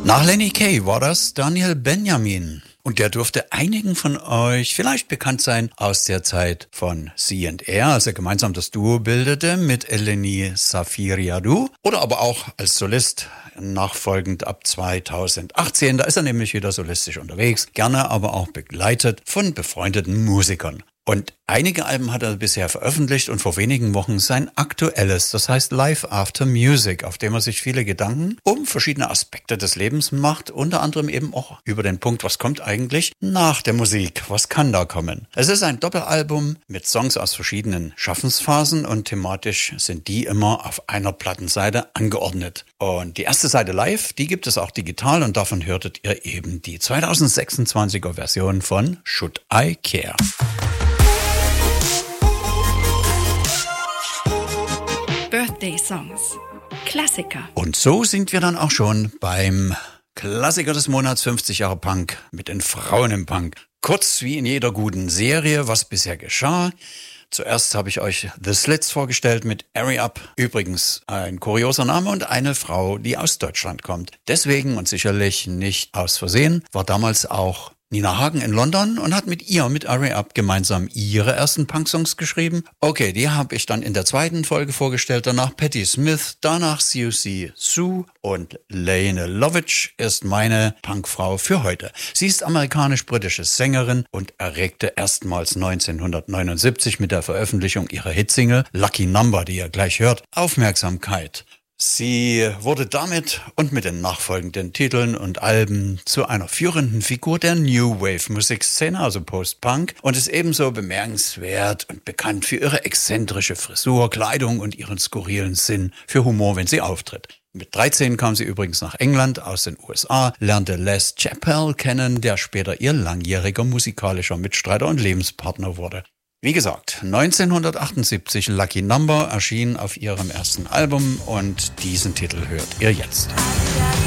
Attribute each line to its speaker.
Speaker 1: Nach Lenny Kaye war das Daniel Benjamin. Und der dürfte einigen von euch vielleicht bekannt sein aus der Zeit von C&R, als er gemeinsam das Duo bildete mit Eleni Safiriadou. Oder aber auch als Solist nachfolgend ab 2018. Da ist er nämlich wieder solistisch unterwegs, gerne aber auch begleitet von befreundeten Musikern. Und einige Alben hat er bisher veröffentlicht und vor wenigen Wochen sein aktuelles, das heißt Life After Music, auf dem er sich viele Gedanken um verschiedene Aspekte des Lebens macht, unter anderem eben auch über den Punkt, was kommt eigentlich nach der Musik, was kann da kommen. Es ist ein Doppelalbum mit Songs aus verschiedenen Schaffensphasen und thematisch sind die immer auf einer Plattenseite angeordnet. Und die erste Seite live, die gibt es auch digital und davon hörtet ihr eben die 2026er Version von Should I Care.
Speaker 2: Birthday Songs. Klassiker.
Speaker 1: Und so sind wir dann auch schon beim Klassiker des Monats, 50 Jahre Punk mit den Frauen im Punk. Kurz wie in jeder guten Serie, was bisher geschah. Zuerst habe ich euch The Slits vorgestellt mit Airy Up. Übrigens ein kurioser Name und eine Frau, die aus Deutschland kommt. Deswegen und sicherlich nicht aus Versehen war damals auch Nina Hagen in London und hat mit Airy Up gemeinsam ihre ersten Punk-Songs geschrieben. Okay, die habe ich dann in der zweiten Folge vorgestellt. Danach Patti Smith, danach Siouxsie Sioux und Lene Lovitch ist meine Punkfrau für heute. Sie ist amerikanisch-britische Sängerin und erregte erstmals 1979 mit der Veröffentlichung ihrer Hitsingle Lucky Number, die ihr gleich hört, Aufmerksamkeit. Sie wurde damit und mit den nachfolgenden Titeln und Alben zu einer führenden Figur der New Wave Musikszene, also Post-Punk, und ist ebenso bemerkenswert und bekannt für ihre exzentrische Frisur, Kleidung und ihren skurrilen Sinn für Humor, wenn sie auftritt. Mit 13 kam sie übrigens nach England aus den USA, lernte Les Chappell kennen, der später ihr langjähriger musikalischer Mitstreiter und Lebenspartner wurde. Wie gesagt, 1978 Lucky Number erschien auf ihrem ersten Album und diesen Titel hört ihr jetzt.